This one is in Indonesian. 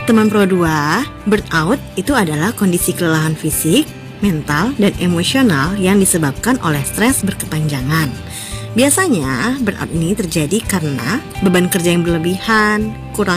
Teman Pro 2, burnout itu adalah kondisi kelelahan fisik, mental, dan emosional yang disebabkan oleh stres berkepanjangan. Biasanya, burnout ini terjadi karena beban kerja yang berlebihan, kurang